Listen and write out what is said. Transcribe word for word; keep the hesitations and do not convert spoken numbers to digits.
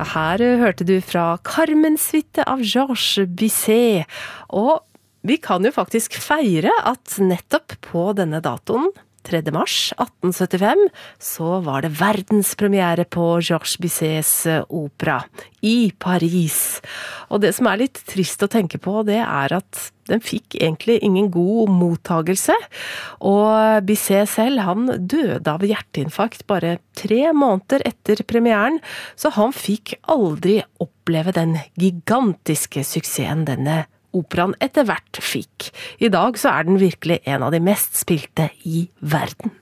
her hørte du fra Carmen-suite av Georges Bizet. Og vi kan jo faktisk feire at nettopp på denne datoen, tredje mars atten syttifem, så var det verdenspremiere på Georges Bizets opera i Paris. Og det som er litt trist å tenke på, det er at den fikk egentlig ingen god mottagelse. Og Bizet selv, han døde av hjerteinfarkt bare tre måneder etter premieren, så han fikk aldri oppleve den gigantiske suksessen denne operaen etter hvert fikk. I dag så er den virkelig en av de mest spilte i verden.